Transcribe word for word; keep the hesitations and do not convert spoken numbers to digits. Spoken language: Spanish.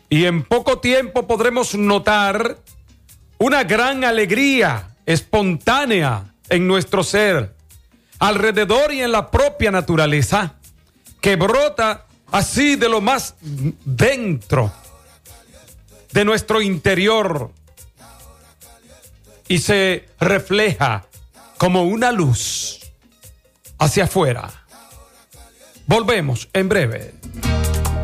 Y en poco tiempo podremos notar una gran alegría espontánea en nuestro ser, alrededor y en la propia naturaleza, que brota así de lo más dentro de nuestro interior y se refleja como una luz hacia afuera. Volvemos en breve.